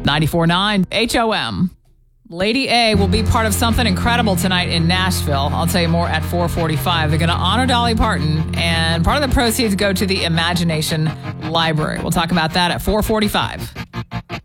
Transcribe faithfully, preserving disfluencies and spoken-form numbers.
ninety-four point nine H O M. Lady A will be part of something incredible tonight in Nashville. I'll tell you more at four forty-five. They're going to honor Dolly Parton, and part of the proceeds go to the Imagination Library. We'll talk about that at four forty-five.